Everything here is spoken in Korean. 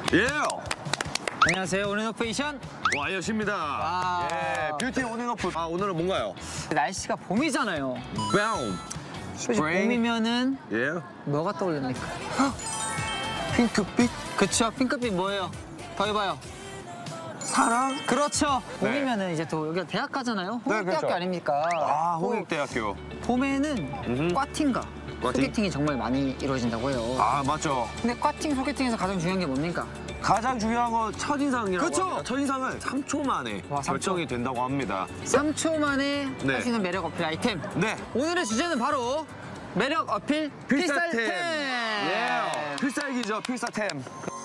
예. 안녕하세요. 온앤오프이션 와이엇입니다. 예. 뷰티 온앤오프. 아, 오늘은 뭔가요? 날씨가 봄이잖아요. 브라운. 혹시 봄이면은 예. 뭐가 떠오릅니까? 핑크빛. 그쵸. 핑크빛 뭐예요? 더 해봐요. 사랑. 그렇죠. 네. 봄이면은 이제 또 여기가 대학 가잖아요. 홍익대학교 그렇죠. 아닙니까? 아, 또 홍익대학교. 봄에는 꽈팅과 소개팅이 정말 많이 이루어진다고 해요. 아, 맞죠. 근데 꽈팅, 소개팅에서 가장 중요한 게 뭡니까? 가장 중요한 건 첫인상이라고 그쵸? 합니다. 첫인상은 3초 만에 와, 3초. 결정이 된다고 합니다. 3초 만에 네. 할 수 있는 매력 어필 아이템. 네. 오늘의 주제는 바로 매력 어필 필살템. 예. 필살기죠, 필살템.